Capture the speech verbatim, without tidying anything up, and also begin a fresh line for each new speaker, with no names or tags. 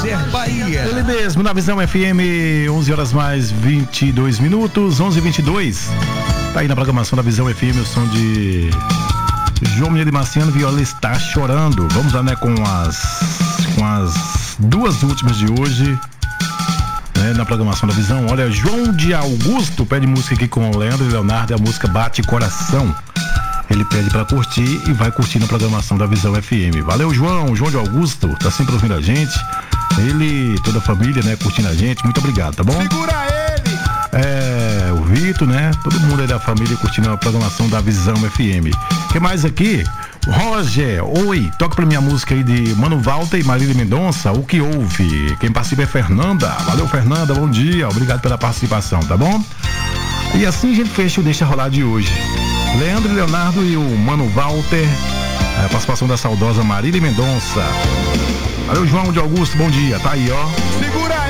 Eliezer Bahia.
Ele mesmo, na Visão F M, onze horas mais vinte e dois minutos, onze e vinte e dois. Tá aí na programação da Visão F M o som de João Mineiro e Marciano, Viola Está Chorando. Vamos lá, né, com as, com as duas últimas de hoje, né, na programação da Visão. Olha, João de Augusto pede música aqui com o Leandro e Leonardo, a música Bate Coração. Ele pede pra curtir e vai curtir na programação da Visão F M. Valeu, João, João de Augusto, tá sempre ouvindo a gente. Ele, toda a família, né, curtindo a gente. Muito obrigado, tá bom?
Segura ele!
É, o Vitor, né, todo mundo aí da família curtindo a programação da Visão F M. O que mais aqui? Roger, oi, toca pra minha música aí de Mano Walter e Marília Mendonça, O Que Houve. Quem participa é Fernanda. Valeu, Fernanda, bom dia, obrigado pela participação, tá bom? E assim a gente fecha o Deixa Rolar de hoje. Leandro e Leonardo e o Mano Walter, a participação da saudosa Marília Mendonça. Valeu, João de Augusto, bom dia, tá aí, ó.
Segura